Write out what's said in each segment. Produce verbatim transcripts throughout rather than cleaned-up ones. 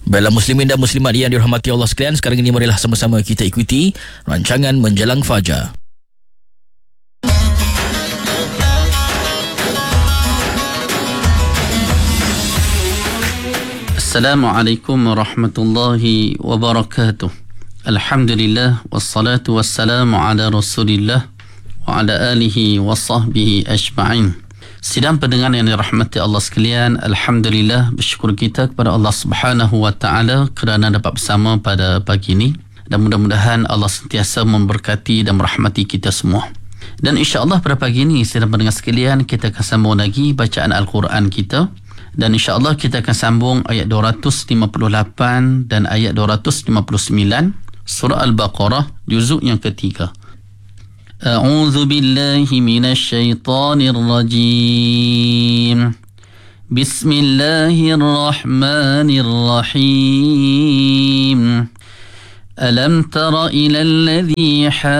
Baiklah muslimin dan muslimat yang dirahmati Allah sekalian, sekarang ini marilah sama-sama kita ikuti rancangan Menjelang Fajar. Assalamualaikum warahmatullahi wabarakatuh. Alhamdulillah wassalatu wassalamu ala Rasulillah wa ala alihi wa sahbihi ajma'in. Sidang pendengar yang dirahmati Allah sekalian, alhamdulillah bersyukur kita kepada Allah Subhanahu wa taala kerana dapat bersama pada pagi ini, dan mudah-mudahan Allah sentiasa memberkati dan merahmati kita semua. Dan insya-Allah pada pagi ini sidang pendengar sekalian, kita akan sambung lagi bacaan Al-Quran kita, dan insya-Allah kita akan sambung ayat dua ratus lima puluh lapan dan ayat dua ratus lima puluh sembilan surah Al-Baqarah juzuk yang ketiga. أعوذ بالله من الشيطان الرجيم بسم الله الرحمن الرحيم ألم تر إلى الذي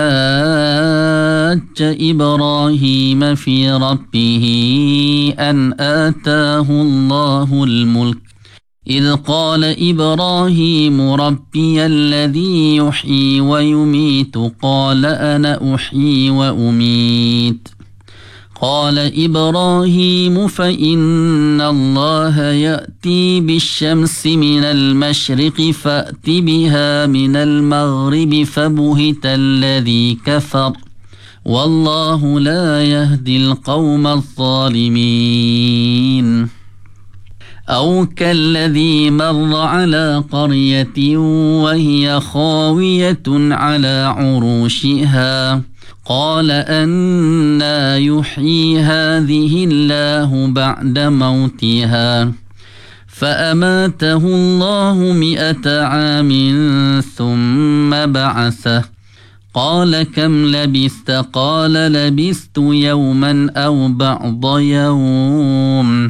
حاج إبراهيم في ربه أن آتاه الله الملك إذ قال إبراهيم ربي الذي يحيي ويميت قال أنا أحيي وأميت قال إبراهيم فإن الله يأتي بالشمس من المشرق فأت بها من المغرب فبهت الذي كفر والله لا يهدي القوم الظالمين أو كالذي مر على قرية وهي خاوية على عروشها قال أنى يحيي هذه الله بعد موتها فأماته الله مئة عام ثم بعثه قال كم لبثت قال لبثت يوما أو بعض يوم